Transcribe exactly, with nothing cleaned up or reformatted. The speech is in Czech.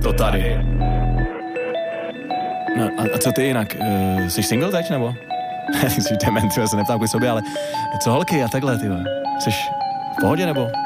to tady. No a, a co ty jinak? Uh, jsi single teď, nebo? Jsi dement, já se neptám kvůli sobě, ale co holky a takhle, ty? Jsi v pohodě, nebo?